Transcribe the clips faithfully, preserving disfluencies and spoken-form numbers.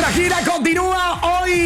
nuestra gira continúa.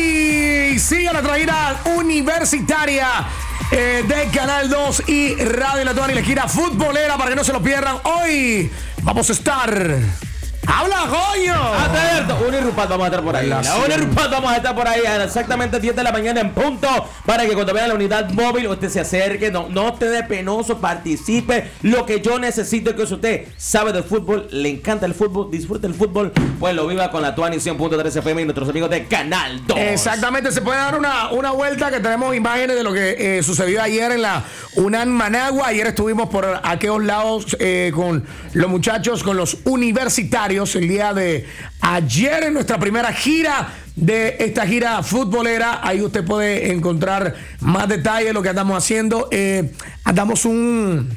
Hoy sigue nuestra gira universitaria eh, de Canal dos y Radio La Tuani, la gira futbolera para que no se lo pierdan. Hoy vamos a estar... ¡Habla, coño! Atento, Unirrupat vamos a estar por ahí. La, la Unirrupat vamos a estar por ahí a exactamente diez de la mañana en punto, para que cuando vea la unidad móvil usted se acerque, no, no te dé penoso, participe. Lo que yo necesito es que usted sabe del fútbol, le encanta el fútbol, disfrute el fútbol, pues lo viva con la Tuani cien punto tres F M y nuestros amigos de Canal dos. Exactamente, se puede dar una, una vuelta, que tenemos imágenes de lo que eh, sucedió ayer en la UNAM Managua. Ayer estuvimos por aquellos lados eh, con los muchachos, con los universitarios. El día de ayer en nuestra primera gira de esta gira futbolera. Ahí usted puede encontrar más detalles de lo que andamos haciendo. Eh, andamos un,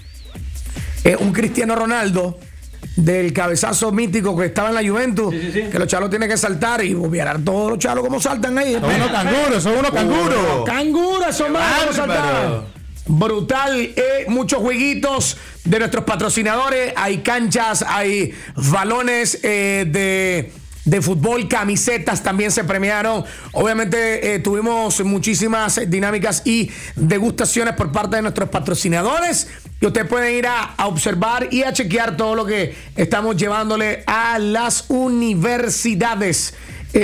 eh, un Cristiano Ronaldo del cabezazo mítico que estaba en la Juventus, sí, sí, sí. Que los chalos tienen que saltar y mirar todos los chalos como saltan ahí. Son unos canguros, son unos canguros. Canguros, son más saltar. Brutal, eh, muchos jueguitos de nuestros patrocinadores. Hay canchas, hay balones eh, de, de fútbol, camisetas también se premiaron. Obviamente eh, tuvimos muchísimas dinámicas y degustaciones por parte de nuestros patrocinadores. Y ustedes pueden ir a, a observar y a chequear todo lo que estamos llevándole a las universidades.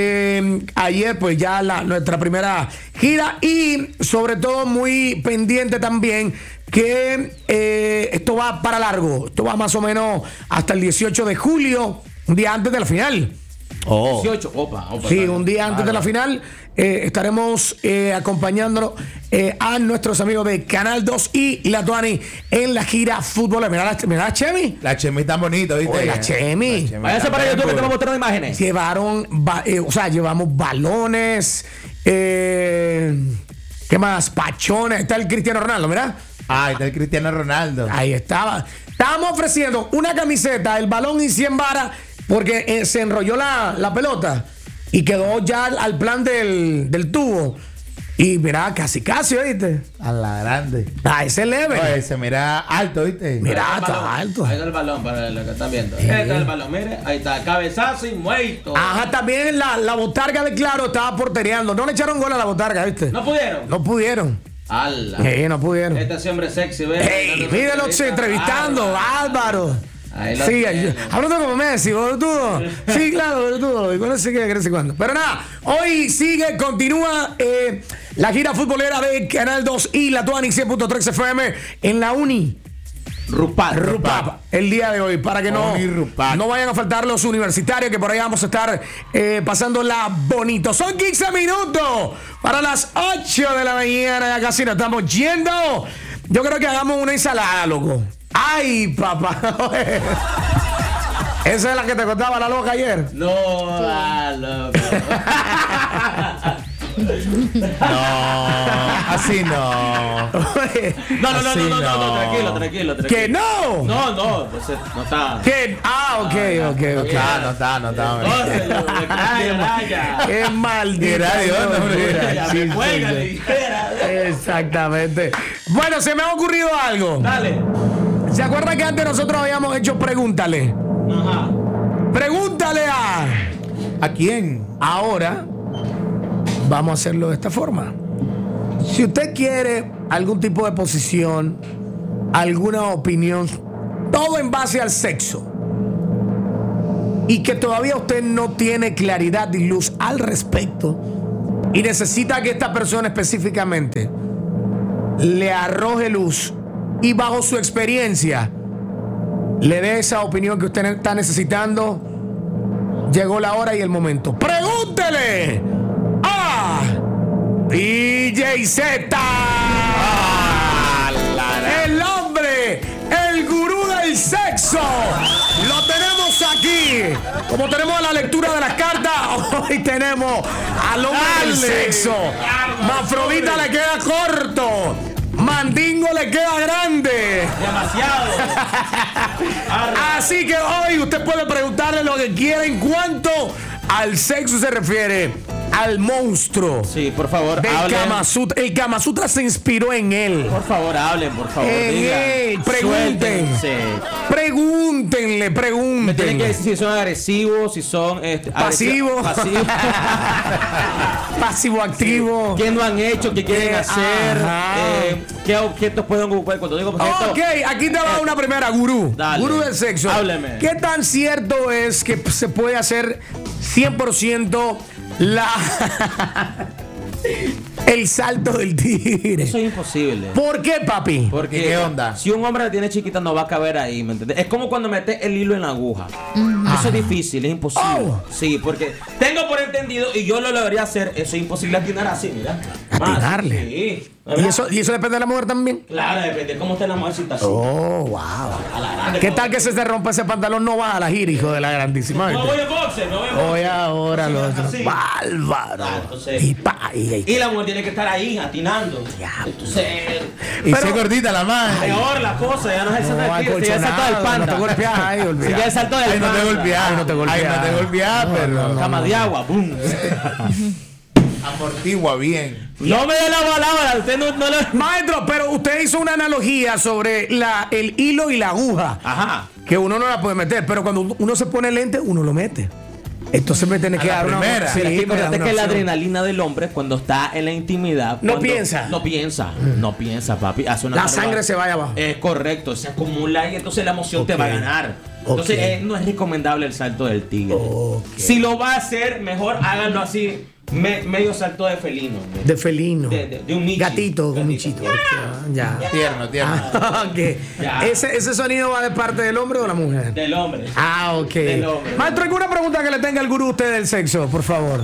Eh, ayer pues ya la, nuestra primera gira, y sobre todo muy pendiente también que eh, esto va para largo, esto va más o menos hasta el dieciocho de julio, un día antes de la final. Oh. dieciocho, opa, opa. Sí, un día antes de la final eh, estaremos eh, acompañando eh, a nuestros amigos de Canal dos y La Tuani en la gira fútbol. Mira la, mira la Chemi. La Chemi está bonita, ¿viste? Oye, la Chemi. Váyase para YouTube que te voy a mostrar imágenes. Llevaron, ba- eh, o sea, llevamos balones, eh, ¿qué más? Pachones. Está el Cristiano Ronaldo, mira. Ah, está el Cristiano Ronaldo. Ahí estaba. Estábamos ofreciendo una camiseta, el balón y cien varas, porque eh, se enrolló la, la pelota y quedó ya al, al plan del, del tubo. Y mira, casi casi, ¿oíste? A la grande. A ese leve. Oye, se mira alto, ¿viste? Mira, está alto. Ahí está el balón para lo que están viendo. Ahí está el balón, mire. Ahí está, cabezazo y muerto. Ajá, también la, la botarga de Claro estaba portereando. No le echaron gol a la botarga, ¿viste? ¿No pudieron? No pudieron. ¡Hala! Sí, no pudieron. Este es hombre sexy, ¿ves? ¡Ey! Míralo entrevistando, Álvaro. Ahí lo Sí, tiene. hablando como Messi, boludo. Sí, claro, boludo. Y con ese que crece cuando. Pero nada, hoy sigue, continúa eh, la gira futbolera de Canal dos y La Tuani cien punto tres F M en la Uni. Rupat. Rupap, el día de hoy, para que no, no vayan a faltar los universitarios, que por ahí vamos a estar eh, pasándola bonito. Son quince minutos para las ocho de la mañana, ya casi nos estamos yendo. Yo creo que hagamos una ensalada, loco. Ay, papá. ¿Esa es la que te contaba la loca ayer? No, ah, loco. No, así no. No, no, no, Así no, no, no, no. no, tranquilo, tranquilo, tranquilo. ¿Que no? No, no, pues, no está. ¿Qué? Ah, ok, ok, No ok. está, no está, no está. No, se lo- le cambia raya. Qué maldita. Mira, Dios, no, mira. Ya Sí, me sí, juega, sí. le dijera. Exactamente. Bueno, se me ha ocurrido algo. Dale. ¿Se acuerdan que antes nosotros habíamos hecho Pregúntale? Ajá. Pregúntale a... ¿A quién? Ahora vamos a hacerlo de esta forma. Si usted quiere algún tipo de posición, alguna opinión, todo en base al sexo, y que todavía usted no tiene claridad y luz al respecto, y necesita que esta persona específicamente le arroje luz y bajo su experiencia le dé esa opinión que usted está necesitando, llegó la hora y el momento. ¡Pregúntele a D J Z! Ah, la- El hombre, el gurú del sexo. Lo tenemos aquí. Como tenemos la lectura de las cartas, hoy tenemos al hombre del sexo. Mafrodita le queda corto. Mandingo le queda grande. Demasiado. Así que hoy usted puede preguntarle lo que quiera en cuanto al sexo se refiere. al monstruo Sí, por favor, del hablen. Kama Sutra. El Kama Sutra se inspiró en él. Por favor, hablen, por favor. En digan. él, pregunten. Suéltense. Pregúntenle, Me tienen que pregúntenle. decir si son agresivos, si son este, Pasivo. agresivos, pasivos. Pasivo activo. ¿Qué no han hecho? ¿Qué quieren Eh, hacer? ajá. Eh, ¿Qué objetos pueden ocupar? Cuando digo objetos, Ok, aquí te va una primera, gurú. Dale. Gurú del sexo. Hábleme. ¿Qué tan cierto es que se puede hacer cien por ciento la el salto del tigre? eso es imposible. ¿Por qué, papi? Porque ¿Qué onda? si un hombre la tiene chiquita no va a caber ahí, ¿me entiendes? Es como cuando metes el hilo en la aguja. Eso es difícil, es imposible. Oh. Sí, porque tengo por entendido y yo lo debería hacer, eso es imposible atinar así, mira. Atinarle. Ah, sí. ¿Y eso, ¿Y eso depende de la mujer también? Claro, depende de cómo esté la mujercita así. Oh, wow. A la grande, ¿Qué como- tal que se te rompa ese pantalón? No va a la gira, hijo de la grandísima. No voy a boxe, no voy a boxe. Hoy ahora Sí, lo otro. así. Bárbaro. Ah, entonces- Y pa, y, y- Y la mujer tiene que estar ahí atinando. Ya. Entonces, Y Pero- se gordita la mano. peor la cosa, ya no es el salto No, del tigre, si ya es el salto del acolchonado, panda. no te golpeas, ay, Si olvídate. ya es el salto del Ay, no panda. te golpeas. Ay, no te golpeas. Ay, no te golpeas, No, pero. no, no. Cama de agua, boom. Amortigua bien. No me dé la palabra, usted no, no le... Maestro, pero usted hizo una analogía sobre la, el hilo y la aguja. Ajá. Que uno no la puede meter, pero cuando uno se pone lente, uno lo mete. Entonces me tiene A que la dar una primera. sí, Pero es que me da acuérdate una que la opción. adrenalina del hombre cuando está en la intimidad No cuando- piensa. no piensa no piensa papi hace una La barbaridad. sangre se vaya abajo. Es correcto, se acumula y entonces la emoción te Ok. va a ganar. Entonces Ok. eh, no es recomendable el salto del tigre. Ok. Si lo va a hacer mejor háganlo así me- medio salto de felino De felino. De- de- de un michi. Gatito, con Gatito. michito. Ya. Tierno, tierno. Ah, ok. Ya. ¿Ese, ¿Ese sonido va de parte del hombre o de la mujer? del hombre. Ah, ok. Del hombre. Maestro, ¿alguna pregunta que le tenga el gurú a usted del sexo, por favor?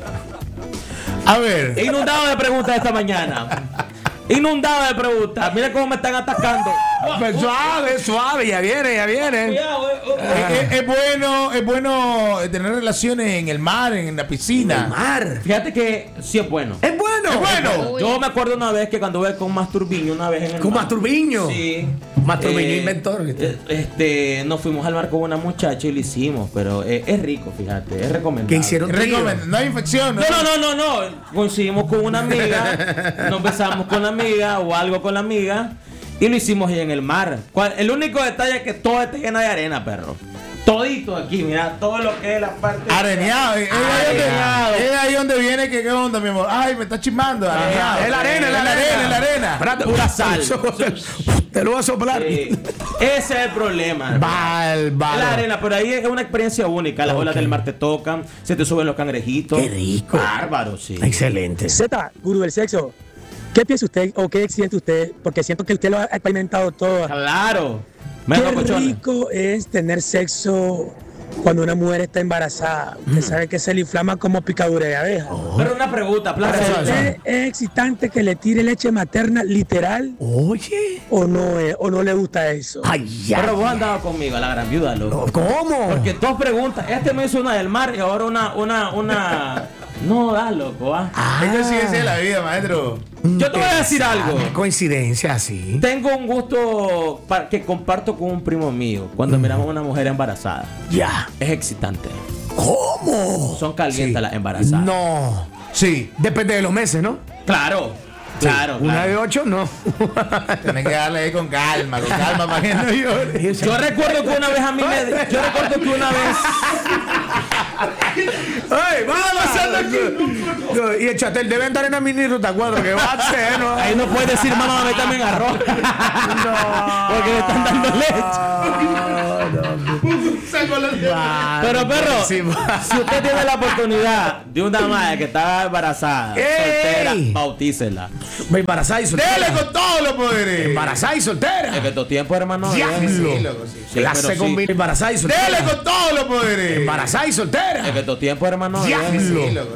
A ver. Inundado de preguntas esta mañana. Inundado de preguntas. Mira cómo me están atacando. Pues suave, suave, ya viene, ya viene. Cuidado, eh, oh, Es, es- es bueno, es bueno tener relaciones en el mar, en la piscina. Mar. Fíjate que sí es bueno. Es bueno. Es bueno. Yo me acuerdo una vez que cuando iba con Masturbiño una vez en el ¿Con mar. Masturbiño? Sí. Masturbiño inventor, ¿viste? eh, Este, nos fuimos al mar con una muchacha y lo hicimos, pero eh, es rico, fíjate, es recomendable. ¿Qué hicieron? Recomiendo. No hay infección. No, no, no, no, no. Coincidimos con una amiga, nos besamos con la amiga o algo con la amiga y lo hicimos ahí en el mar. ¿Cuál- El único detalle es que todo está lleno de arena, perro. Todito aquí, mira, todo lo que es la parte. Areneado. Es, es ahí Areneado. donde- es ahí donde viene que qué onda, mi amor. Ay, me está chismando. Areneado. Es la arena, es la arena, es la arena. Espérate, Pura sal. Te lo voy a soplar. Sí. Ese es el problema. Bárbaro. La arena, pero ahí es una experiencia única. Las olas Ok. del mar te tocan, se te suben los cangrejitos. Qué rico. Bárbaro, sí. Excelente. Z, gurú del sexo, ¿qué piensa usted o qué siente usted? Porque siento que usted lo ha experimentado todo. Claro. Menos Qué cochones. rico es tener sexo cuando una mujer está embarazada. Usted sabe que se le inflama como picadura de abeja. Pero una pregunta, ¿Para placer. usted es excitante que le tire leche materna literal Oye. o no es, o no le gusta eso? Ay, ya. Pero vos andabas conmigo a la gran viuda, loco. ¿Cómo? Porque dos preguntas. Este me hizo una del mar y ahora una, una, una. No, da, loco, ah. Ah, Es que sí, esa es la vida, maestro. Yo te voy a decir algo. Coincidencia, sí. Tengo un gusto pa- que comparto con un primo mío cuando miramos a una mujer embarazada. Ya. Es excitante. ¿Cómo? Son calientes Sí. las embarazadas. No. Sí. Depende de los meses, ¿no? Claro, claro. Una claro. de ocho, no. Tienes que darle ahí con calma, con calma para que no llore. Yo recuerdo que una vez a mí me. Yo recuerdo que una vez. ¡Ay, vamos pasando aquí! No, y el chatel debe entrar en la mini ruta cuatro, que va a ser, ¿no? Ahí no puedes decir, mamá, métame en arroz. Porque le están dando leche. Pero, perro, Sí, va. si usted tiene la oportunidad de una madre que está embarazada, ¡Ey! soltera, bautícela. Embarazada y soltera. Dele con todos los poderes. Embarazada y soltera. Es que tu tiempo, hermano. Diablo. es- Sí, loco, sí. Sí, Clase pero sí. combinada. Embarazada y soltera. Dele con todos los poderes. Embarazada y soltera. Es que tu tiempo, hermano. es- Diablo. Sí, loco.